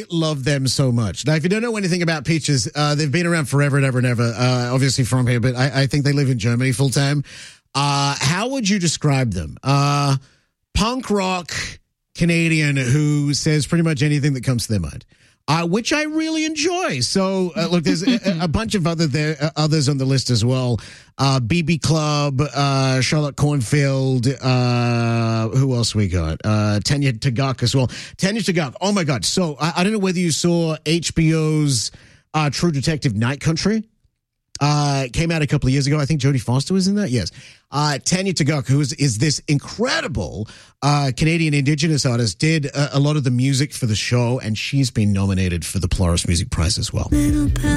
love them so much. Now, if you don't know anything about Peaches, they've been around forever and ever and ever, obviously from here, but I think they live in Germany full time. How would you describe them? Punk rock Canadian who says pretty much anything that comes to their mind. Which I really enjoy. So, look, there's a bunch of others on the list as well. BB Club, Charlotte Cornfield, who else we got? Tanya Tagaq as well. Tanya Tagaq, oh my God. So, I don't know whether you saw HBO's True Detective Night Country. It came out a couple of years ago. I think Jodie Foster was in that. Yes. Tanya Tagaq, who is this incredible Canadian Indigenous artist, did a lot of the music for the show, and she's been nominated for the Polaris Music Prize as well.